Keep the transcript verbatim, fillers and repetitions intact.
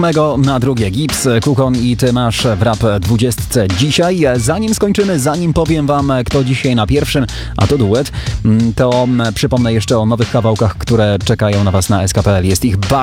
Na drugie Gips, Kukon i Ty masz w Rap dwudziestce dzisiaj. Zanim skończymy, zanim powiem wam, kto dzisiaj na pierwszym, a to duet, to przypomnę jeszcze o nowych kawałkach, które czekają na was na S K P L. Jest ich bardzo